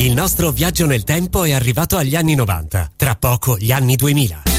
Il nostro viaggio nel tempo è arrivato agli anni 90, tra poco gli anni 2000.